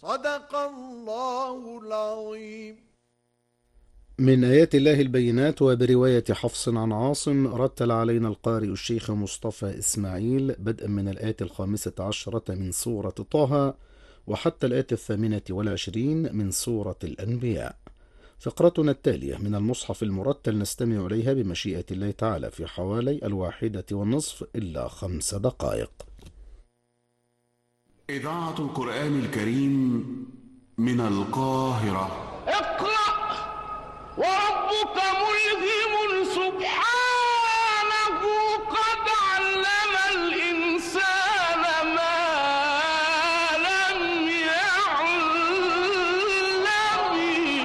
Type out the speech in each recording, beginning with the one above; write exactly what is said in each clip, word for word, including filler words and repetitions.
صدق الله العظيم. من آيات الله البينات. وبرواية حفص عن عاصم رتل علينا القارئ الشيخ مصطفى إسماعيل بدءا من الآية الخامسة عشرة من سورة طه وحتى الآية الثامنة والعشرين من سورة الأنبياء. فقرتنا التالية من المصحف المرتل نستمع إليها بمشيئة الله تعالى في حوالي الواحدة والنصف إلا خمس دقائق. إذاعة القرآن الكريم من القاهرة. اقرأ وربك ملهم سبحانه قد علم الإنسان ما لم يعلم.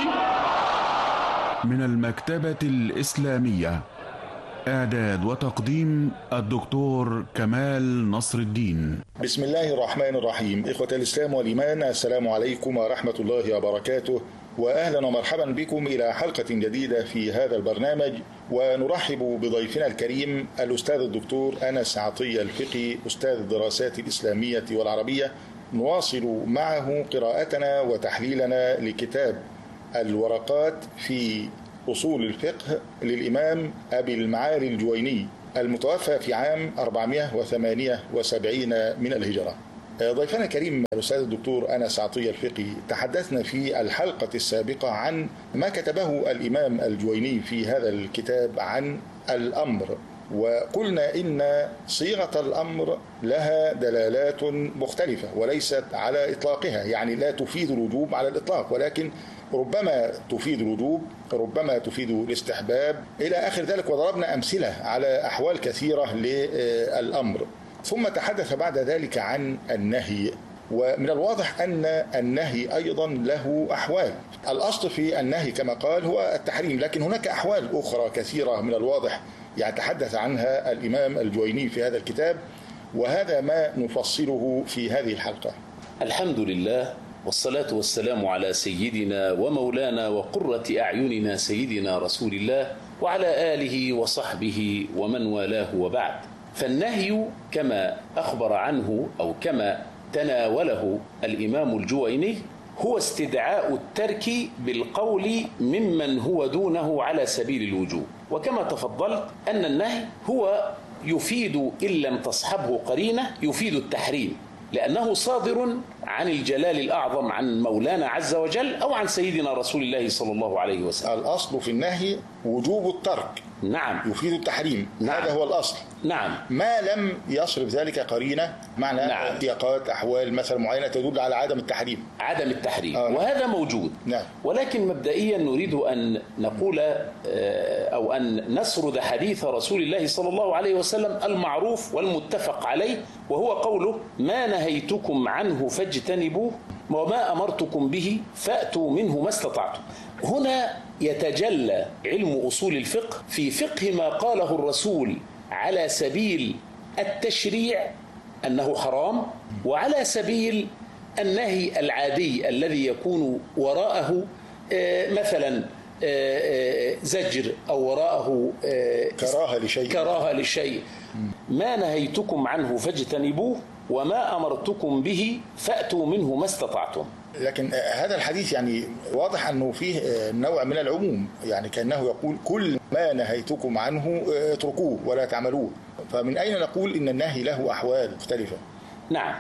من المكتبة الإسلامية، إعداد وتقديم الدكتور كمال نصر الدين. بسم الله الرحمن الرحيم. إخوة الإسلام والإيمان، السلام عليكم ورحمة الله وبركاته، وأهلا ومرحبا بكم إلى حلقة جديدة في هذا البرنامج. ونرحب بضيفنا الكريم الأستاذ الدكتور أنس عطية الفقي، أستاذ الدراسات الإسلامية والعربية. نواصل معه قراءتنا وتحليلنا لكتاب الورقات في أصول الفقه للإمام أبي المعالي الجويني المتوفى في عام أربعمائة وثمانية وسبعين من الهجرة. ضيفنا الكريم الأستاذ الدكتور أنس عطية الفقي، تحدثنا في الحلقة السابقة عن ما كتبه الإمام الجويني في هذا الكتاب عن الأمر، وقلنا إن صيغة الأمر لها دلالات مختلفة وليست على إطلاقها، يعني لا تفيد الوجوب على الإطلاق، ولكن ربما تفيد الوجوب، ربما تفيد الاستحباب إلى آخر ذلك. وضربنا أمثلة على أحوال كثيرة للأمر. ثم تحدث بعد ذلك عن النهي، ومن الواضح أن النهي أيضا له أحوال. الأصل في النهي كما قال هو التحريم، لكن هناك أحوال أخرى كثيرة من الواضح يتحدث عنها الإمام الجويني في هذا الكتاب، وهذا ما نفصله في هذه الحلقة. الحمد لله، والصلاة والسلام على سيدنا ومولانا وقرة أعيننا سيدنا رسول الله وعلى آله وصحبه ومن والاه، وبعد. فالنهي كما أخبر عنه أو كما تناوله الإمام الجويني هو استدعاء الترك بالقول ممن هو دونه على سبيل الوجوب. وكما تفضلت أن النهي هو يفيد إن لم تصحبه قرينة يفيد التحريم، لأنه صادر عن الجلال الأعظم، عن مولانا عز وجل أو عن سيدنا رسول الله صلى الله عليه وسلم. الأصل في النهي وجوب الترك، نعم، يفيد التحريم، نعم. هذا هو الأصل. نعم. ما لم يصرف ذلك قرينة، معنى نعم. سياقات أحوال مثلا معينة تدل على عدم التحريم. عدم التحريم، آه. وهذا موجود. نعم. ولكن مبدئيا نريد أن نقول أو أن نسرد حديث رسول الله صلى الله عليه وسلم المعروف والمتفق عليه، وهو قوله: ما نهيتكم عنه فاجتنبوه وما أمرتكم به فأتوا منه ما استطعتم. هنا يتجلى علم أصول الفقه في فقه ما قاله الرسول على سبيل التشريع أنه حرام، وعلى سبيل النهي العادي الذي يكون وراءه مثلا زجر أو وراءه كراهة لشيء كراهة لشيء. ما نهيتكم عنه فاجتنبوه وما أمرتكم به فأتوا منه ما استطعتم. لكن هذا الحديث يعني واضح أنه فيه نوع من العموم، يعني كأنه يقول كل ما نهيتكم عنه اتركوه ولا تعملوه. فمن أين نقول إن النهي له أحوال مختلفة؟ نعم.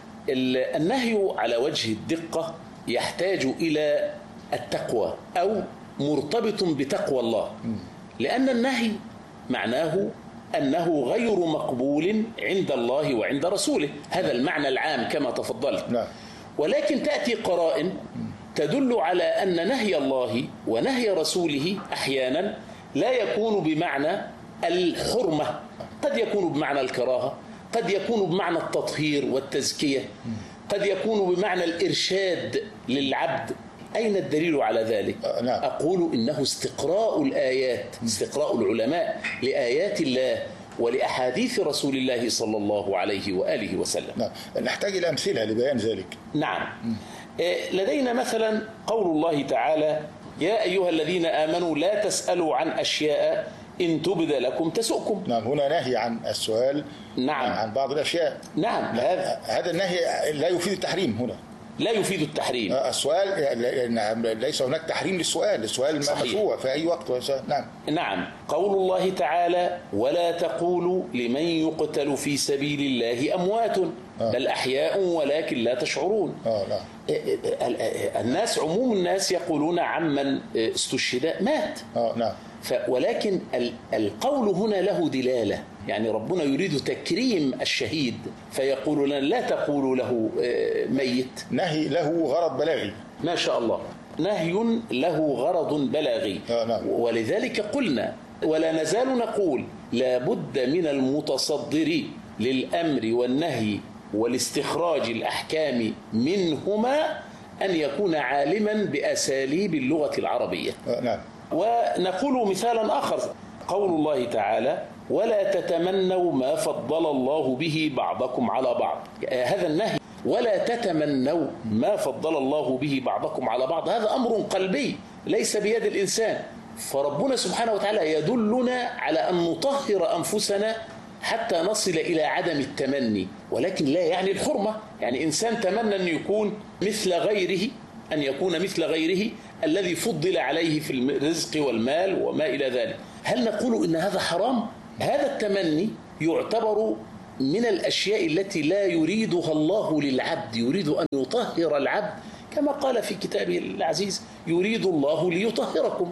النهي على وجه الدقة يحتاج إلى التقوى أو مرتبط بتقوى الله، لأن النهي معناه أنه غير مقبول عند الله وعند رسوله، هذا المعنى العام كما تفضلت. نعم. ولكن تأتي قرائن تدل على أن نهي الله ونهي رسوله أحيانا لا يكون بمعنى الحرمة، قد يكون بمعنى الكراهة، قد يكون بمعنى التطهير والتزكية، قد يكون بمعنى الإرشاد للعبد. أين الدليل على ذلك؟ آه نعم. أقول إنه استقراء الآيات، استقراء العلماء لآيات الله ولأحاديث رسول الله صلى الله عليه وآله وسلم. نعم. نحتاج إلى أمثلة لبيان ذلك. نعم. لدينا مثلا قول الله تعالى: يا أيها الذين آمنوا لا تسألوا عن أشياء إن تبد لكم تسؤكم. نعم، هنا نهي عن السؤال نعم. عن بعض الأشياء. نعم. هذا هذا النهي لا يفيد التحريم هنا. لا يفيد التحريم. السؤال ليس هناك تحريم للسؤال، السؤال مشروع في أي وقت. نعم نعم. قول الله تعالى: ولا تقولوا لمن يقتل في سبيل الله أموات آه. بل أحياء ولكن لا تشعرون. آه لا. الناس عموم الناس يقولون عمن استشهد مات آه نعم. ولكن القول هنا له دلالة، يعني ربنا يريد تكريم الشهيد فيقول لنا لا تقولوا له ميت. نهي له غرض بلاغي. ما شاء الله، نهي له غرض بلاغي. آه نعم. ولذلك قلنا ولا نزال نقول لا بد من المتصدر للأمر والنهي والاستخراج الأحكام منهما أن يكون عالما بأساليب اللغة العربية. آه نعم. ونقول مثالا آخر، قول الله تعالى: ولا تتمنوا ما فضل الله به بعضكم على بعض. هذا النهي ولا تتمنوا ما فضل الله به بعضكم على بعض، هذا أمر قلبي ليس بيد الإنسان، فربنا سبحانه وتعالى يدلنا على أن نطهر أنفسنا حتى نصل إلى عدم التمني، ولكن لا يعني الحرمة. يعني إنسان تمنى أن يكون مثل غيره، أن يكون مثل غيره الذي فضل عليه في الرزق والمال وما إلى ذلك، هل نقول إن هذا حرام؟ هذا التمني يعتبر من الأشياء التي لا يريدها الله للعبد، يريد أن يطهر العبد كما قال في كتابه العزيز: يريد الله ليطهركم.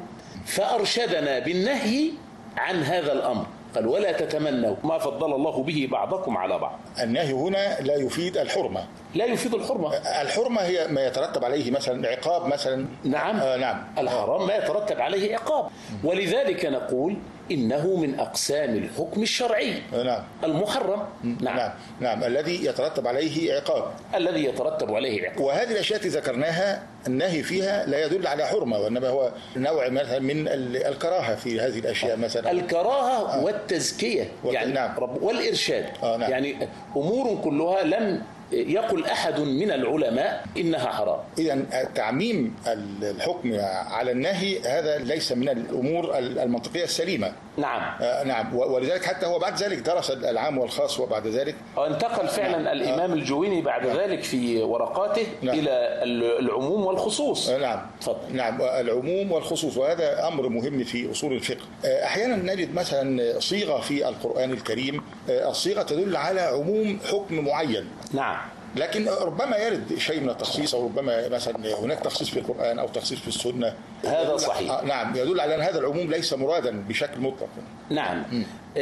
فأرشدنا بالنهي عن هذا الأمر، قال: ولا تتمنوا ما فضل الله به بعضكم على بعض. النهي هنا لا يفيد الحرمة. لا يفيد الحرمة. الحرمة هي ما يترتب عليه مثلا عقاب مثلا. نعم. آه نعم. الحرام ما يترتب عليه عقاب، ولذلك نقول إنه من أقسام الحكم الشرعي. نعم. المحرم. نعم. نعم نعم الذي يترتب عليه عقاب. الذي يترتب عليه عقاب. وهذه الأشياء التي ذكرناها النهي فيها لا يدل على حرمة، وإنما هو نوع مثلا من الكراهة في هذه الأشياء مثلا. الكراهة آه. والتزكية يعني نعم. والإرشاد. آه نعم. يعني أمور كلها لم يقل أحد من العلماء إنها حرام. إذن تعميم الحكم على النهي هذا ليس من الأمور المنطقية السليمة. نعم. آه نعم. ولذلك حتى هو بعد ذلك درس العام والخاص، وبعد ذلك انتقل فعلا نعم. الإمام الجويني بعد نعم. ذلك في ورقاته نعم. إلى العموم والخصوص. آه نعم. تفضل. نعم العموم والخصوص، وهذا أمر مهم في أصول الفقه. أحيانا نجد مثلا صيغة في القرآن الكريم، الصيغة تدل على عموم حكم معين. نعم. لكن ربما يرد شيء من التخصيص، أو ربما مثلا هناك تخصيص في القرآن أو تخصيص في السنة. هذا صحيح. نعم يدل على أن هذا العموم ليس مرادا بشكل مطلق. نعم. م.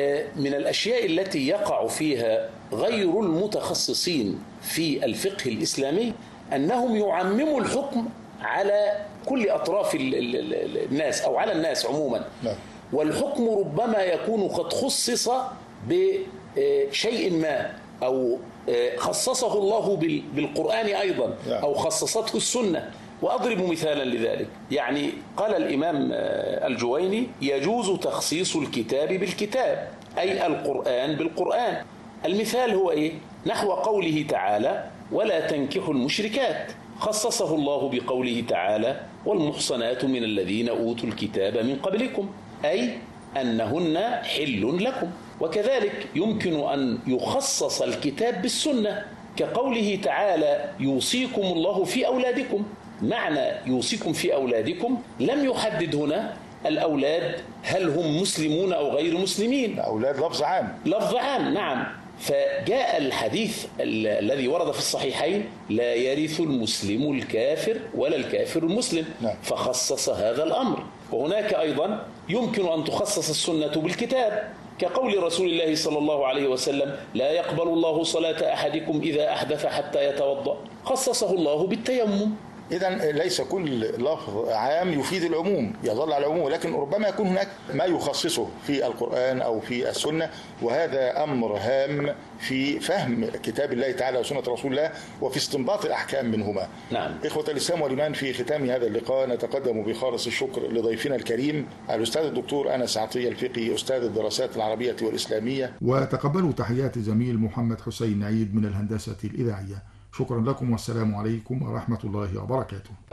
من الأشياء التي يقع فيها غير المتخصصين في الفقه الإسلامي أنهم يعمموا الحكم على كل أطراف الناس أو على الناس عموما. نعم. والحكم ربما يكون قد خصص بشيء ما، أو خصصه الله بالقرآن أيضا، أو خصصته السنة. وأضرب مثالا لذلك، يعني قال الإمام الجويني: يجوز تخصيص الكتاب بالكتاب، أي القرآن بالقرآن. المثال هو إيه؟ نحو قوله تعالى: ولا تنكحوا المشركات، خصصه الله بقوله تعالى: والمحصنات من الذين أوتوا الكتاب من قبلكم، أي أنهن حل لكم. وكذلك يمكن أن يخصص الكتاب بالسنة، كقوله تعالى: يوصيكم الله في أولادكم. معنى يوصيكم في أولادكم لم يحدد هنا الأولاد هل هم مسلمون أو غير مسلمين. أولاد لفظ عام. لفظ عام نعم. فجاء الحديث الذي ورد في الصحيحين: لا يرث المسلم الكافر ولا الكافر المسلم. نعم. فخصص هذا الأمر. وهناك أيضا يمكن أن تخصص السنة بالكتاب، كقول رسول الله صلى الله عليه وسلم: لا يقبل الله صلاة أحدكم إذا أحدث حتى يتوضأ، خصصه الله بالتيمم. إذن ليس كل لفظ عام يفيد العموم، يظل على العموم، ولكن ربما يكون هناك ما يخصصه في القرآن أو في السنة، وهذا أمر هام في فهم كتاب الله تعالى وسنة رسول الله وفي استنباط الأحكام منهما. نعم. إخوة الإسلام والإيمان، في ختام هذا اللقاء نتقدم بخالص الشكر لضيفنا الكريم الأستاذ الدكتور أنس عطية الفقي، أستاذ الدراسات العربية والإسلامية. وتقبلوا تحيات زميل محمد حسين عيد من الهندسة الإذاعية. شكرا لكم، والسلام عليكم ورحمة الله وبركاته.